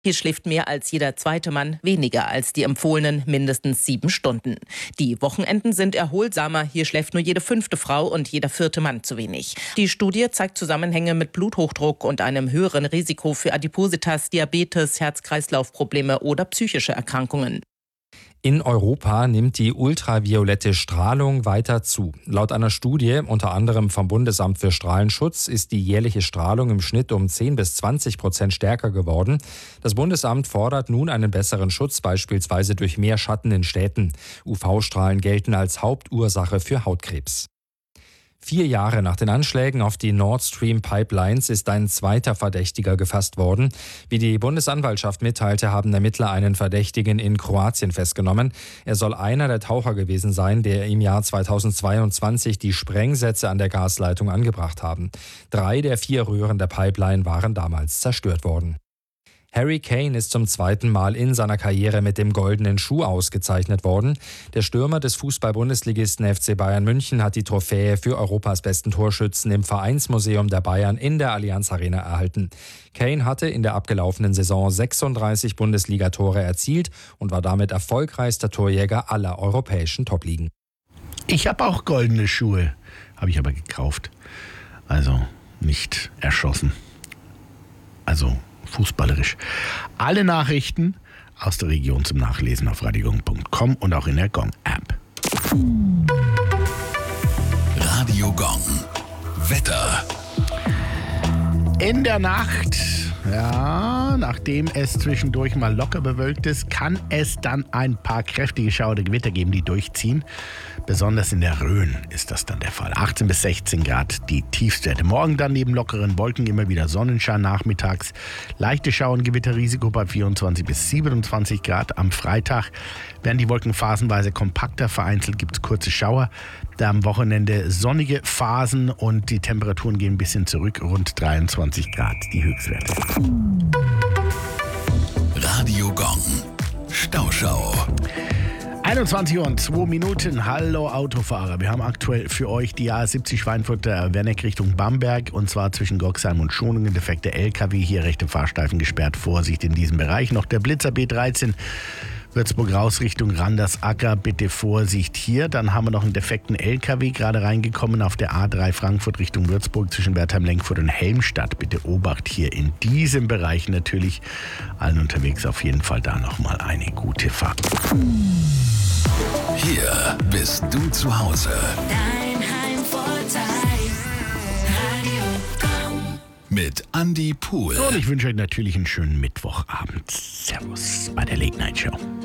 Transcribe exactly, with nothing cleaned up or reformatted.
Hier schläft mehr als jeder zweite Mann weniger als die empfohlenen mindestens sieben Stunden. Die Wochenenden sind erholsamer. Hier schläft nur jede fünfte Frau und jeder vierte Mann zu wenig. Die Studie zeigt Zusammenhänge mit Bluthochdruck und einem höheren Risiko für Adipositas, Diabetes, Herz-Kreislauf-Probleme oder psychische Erkrankungen. In Europa nimmt die ultraviolette Strahlung weiter zu. Laut einer Studie, unter anderem vom Bundesamt für Strahlenschutz, ist die jährliche Strahlung im Schnitt um zehn bis zwanzig Prozent stärker geworden. Das Bundesamt fordert nun einen besseren Schutz, beispielsweise durch mehr Schatten in Städten. U V-Strahlen gelten als Hauptursache für Hautkrebs. Vier Jahre nach den Anschlägen auf die Nord Stream Pipelines ist ein zweiter Verdächtiger gefasst worden. Wie die Bundesanwaltschaft mitteilte, haben Ermittler einen Verdächtigen in Kroatien festgenommen. Er soll einer der Taucher gewesen sein, der im Jahr zweitausendzweiundzwanzig die Sprengsätze an der Gasleitung angebracht haben. Drei der vier Röhren der Pipeline waren damals zerstört worden. Harry Kane ist zum zweiten Mal in seiner Karriere mit dem Goldenen Schuh ausgezeichnet worden. Der Stürmer des Fußball-Bundesligisten F C Bayern München hat die Trophäe für Europas besten Torschützen im Vereinsmuseum der Bayern in der Allianz Arena erhalten. Kane hatte in der abgelaufenen Saison sechsunddreißig Bundesligatore erzielt und war damit erfolgreichster Torjäger aller europäischen Topligen. Ich habe auch goldene Schuhe, habe ich aber gekauft. Also nicht erschossen. Also fußballerisch. Alle Nachrichten aus der Region zum Nachlesen auf radiogong punkt com und auch in der Gong-App. Radio Gong. Wetter. In der Nacht, ja, nachdem es zwischendurch mal locker bewölkt ist, kann es dann ein paar kräftige Schauer oder Gewitter geben, die durchziehen. Besonders in der Rhön ist das dann der Fall. achtzehn bis sechzehn Grad die Tiefstwerte. Morgen dann neben lockeren Wolken immer wieder Sonnenschein nachmittags. Leichte Schauer und Gewitterrisiko bei vierundzwanzig bis siebenundzwanzig Grad. Am Freitag werden die Wolken phasenweise kompakter. Vereinzelt gibt es kurze Schauer. Da am Wochenende sonnige Phasen und die Temperaturen gehen ein bisschen zurück. Rund dreiundzwanzig Grad die Höchstwerte. Radio Gong. Stauschau. einundzwanzig Uhr und zwei Minuten. Hallo Autofahrer. Wir haben aktuell für euch die A siebzig Schweinfurter Werneck Richtung Bamberg und zwar zwischen Goxheim und Schonungen. Defekte L K W, hier rechte Fahrstreifen gesperrt. Vorsicht in diesem Bereich. Noch der Blitzer B dreizehn Würzburg raus Richtung Randersacker. Bitte Vorsicht hier. Dann haben wir noch einen defekten L K W gerade reingekommen auf der A drei Frankfurt Richtung Würzburg zwischen Wertheim-Lenkfurt und Helmstadt. Bitte Obacht hier in diesem Bereich natürlich. Allen unterwegs auf jeden Fall da nochmal eine gute Fahrt. Hier bist du zu Hause. Dein Heimvorteil. Radio Gong. Mit Andi Pohl. Und ich wünsche euch natürlich einen schönen Mittwochabend. Servus bei der Late Night Show.